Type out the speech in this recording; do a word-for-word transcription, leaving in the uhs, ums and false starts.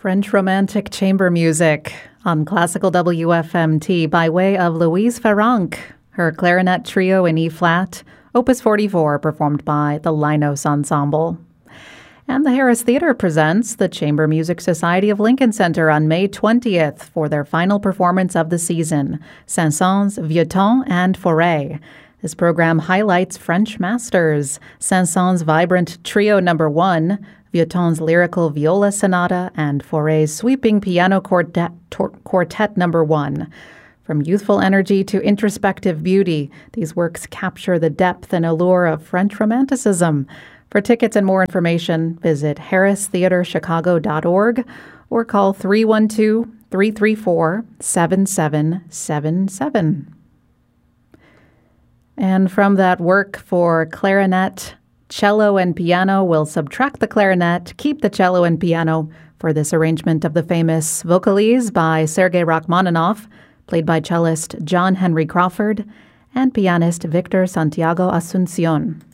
French Romantic Chamber Music on Classical W F M T by way of Louise Farrenc, her clarinet trio in E-flat, Opus forty-four, performed by the Linos Ensemble. And the Harris Theatre presents the Chamber Music Society of Lincoln Center on May twentieth for their final performance of the season, Saint-Saëns, Vieux Temps, and Fauré. This program highlights French masters, Saint-Saëns' vibrant trio number one, Vieux Temps' lyrical viola sonata, and Fauré's sweeping piano quartet, quartet number one. From youthful energy to introspective beauty, these works capture the depth and allure of French Romanticism. For tickets and more information, visit harris theatre chicago dot org or call three one two, three three four, seven seven seven seven. And from that work for clarinet, cello, and piano, we'll subtract the clarinet, keep the cello and piano for this arrangement of the famous Vocalise by Sergei Rachmaninoff, played by cellist John Henry Crawford and pianist Victor Santiago Asuncion.